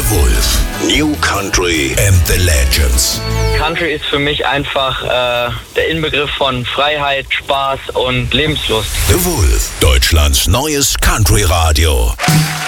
Wolf. New Country and the Legends. Country ist für mich einfach der Inbegriff von Freiheit, Spaß und Lebenslust. The Wolf, Deutschlands neues Country-Radio.